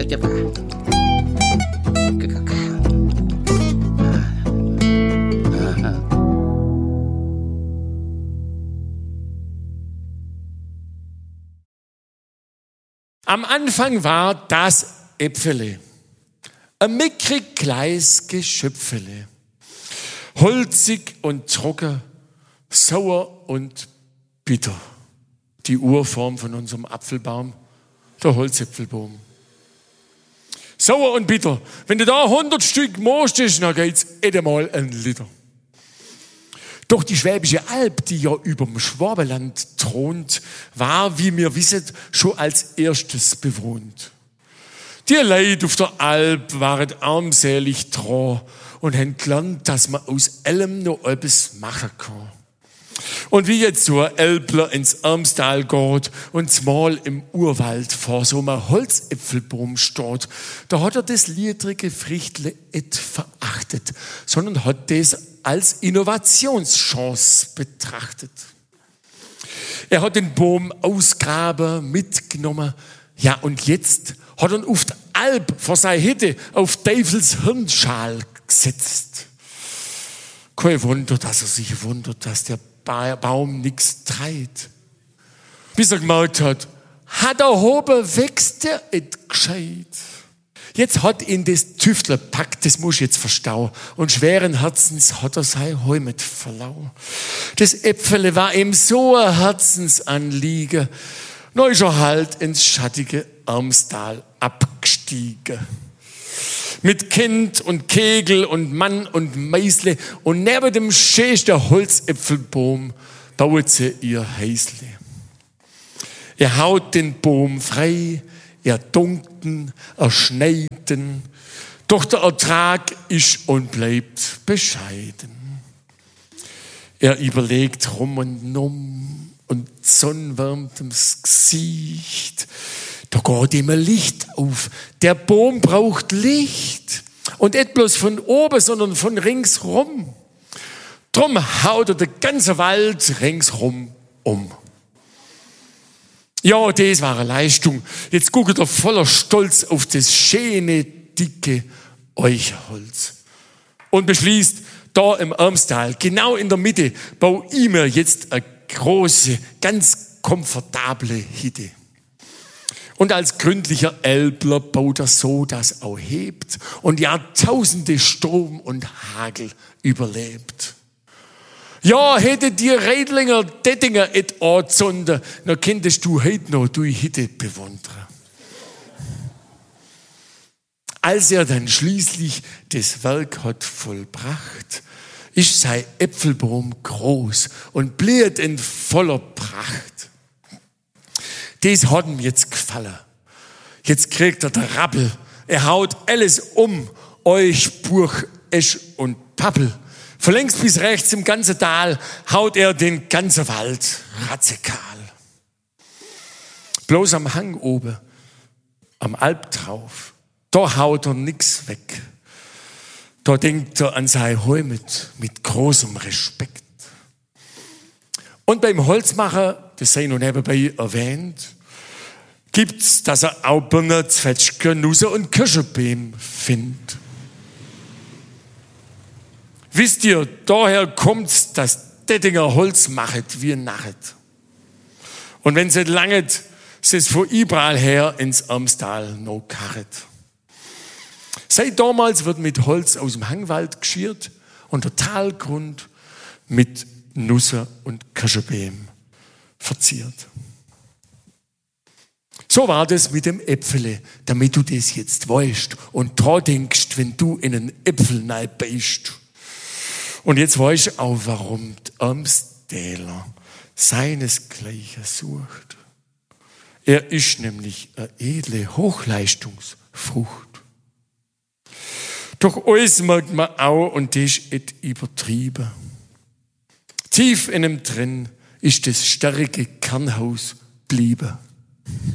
Am Anfang war das Äpfele, ein mickrig kleines Geschöpfele, holzig und trocken, sauer und bitter. Die Urform von unserem Apfelbaum, der Holzäpfelbaum. Sauer und bitter. Wenn du da 100 Stück mostest, dann geht's einmal ein Liter. Doch die Schwäbische Alb, die ja überm Schwabenland thront, war, wie wir wissen, schon als erstes bewohnt. Die Leute auf der Alb waren armselig dran und haben gelernt, dass man aus allem noch etwas machen kann. Und wie jetzt so ein Elbler ins Armstal geht und zumal im Urwald vor so einem Holzäpfelbaum steht, da hat er das liedrige Frichtle nicht verachtet, sondern hat das als Innovationschance betrachtet. Er hat den Baum ausgraben, mitgenommen, ja und jetzt hat er ihn auf die Alp vor seiner Hütte auf Teufels Hirnschal gesetzt. Kein Wunder, dass er sich wundert, dass der Baum nichts treibt. Bis er gemerkt hat er oben wächst der et gescheit. Jetzt hat ihn das Tüftler packt, das muss ich jetzt verstauen. Und schweren Herzens hat er sein Heimat verloren. Das Äpfele war ihm so ein Herzensanliegen. Neu ist er halt ins schattige Armstal abgestiegen. Mit Kind und Kegel und Mann und Meisle und neben dem schönsten Holzäpfelbaum baut sie ihr Häusle. Er haut den Baum frei, er dunkten, er schneiten, doch der Ertrag ist und bleibt bescheiden. Er überlegt rum und um und die Sonne wärmt ums Gesicht. Da geht ihm ein Licht auf. Der Baum braucht Licht. Und nicht bloß von oben, sondern von ringsrum. Drum haut er den ganzen Wald ringsrum um. Ja, das war eine Leistung. Jetzt guckt er voller Stolz auf das schöne, dicke Eichholz. Und beschließt, da im Armstal, genau in der Mitte, baue ich mir jetzt eine große, ganz komfortable Hütte. Und als gründlicher Elbler baut er so, dass auch hebt und Jahrtausende Sturm und Hagel überlebt. Ja, hätte die Redlinger Dettinger et anzünden, dann könntest du heute noch die Hütte bewundern. Als er dann schließlich das Werk hat vollbracht, ist sein Äpfelbaum groß und blüht in voller Pracht. Das hat ihm jetzt gefallen. Jetzt kriegt er den Rappel. Er haut alles um. Euch, Buch, Esch und Pappel. Von links bis rechts im ganzen Tal haut er den ganzen Wald ratzekahl. Bloß am Hang oben, am Alp drauf, da haut er nix weg. Da denkt er an sein Heimat mit großem Respekt. Und beim Holzmacher, das sei noch nebenbei erwähnt, gibt's, dass er auch Birnen, Zwetschgen, Nüsse und Kirschbeeren findet. Wisst ihr, daher kommt's, dass Dettinger Holz machet wie Nachet. Und wenn es nicht langet, es von überall her ins Armstal noch karret. Seit damals wird mit Holz aus dem Hangwald geschirrt und der Talgrund mit Nüsse und Kirschbeeren verziert. So war das mit dem Äpfele, damit du das jetzt weißt und dran denkst, wenn du in einen Äpfel beißt. Und jetzt weißt du auch, warum die Armstäler seinesgleichen sucht. Er ist nämlich eine edle Hochleistungsfrucht. Doch alles merkt man auch, und das ist nicht übertrieben. Tief in ihm drin ist das starke Kernhaus geblieben.